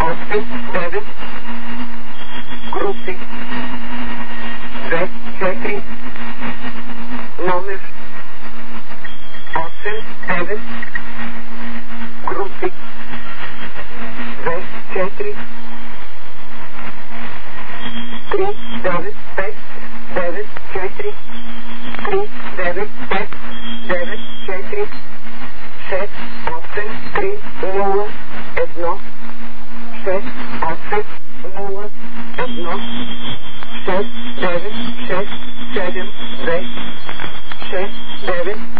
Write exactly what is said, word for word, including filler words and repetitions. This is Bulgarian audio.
осем девет групи две четири номер осем девет групи две четири три девет пет девет четири три девет пет девет четири шест осем три нула едно шест осем нула едно шест девет шест седем две шест девет